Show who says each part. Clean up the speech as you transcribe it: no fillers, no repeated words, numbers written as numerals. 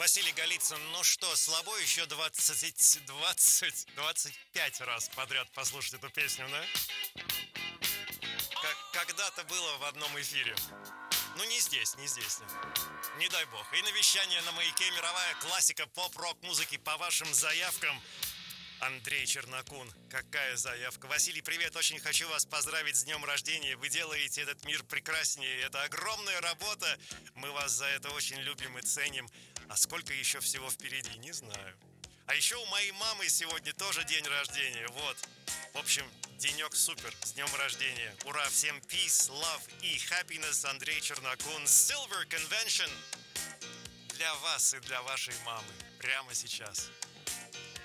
Speaker 1: Василий Голицын, ну что, слабо еще 25 раз подряд послушать эту песню, да? Как когда-то было в одном эфире. Ну не здесь, не здесь. Не дай бог. И навещание на Маяке, мировая классика поп-рок музыки по вашим заявкам. Андрей Чернокун, какая заявка. Василий, привет, очень хочу вас поздравить с днем рождения. Вы делаете этот мир прекраснее. Это огромная работа. Мы вас за это очень любим и ценим. А сколько еще всего впереди, не знаю. А еще у моей мамы сегодня тоже день рождения. Вот. В общем, денек супер. С днем рождения. Ура, всем peace, love и happiness. Андрей Чернокун. Silver Convention. Для вас и для вашей мамы. Прямо сейчас.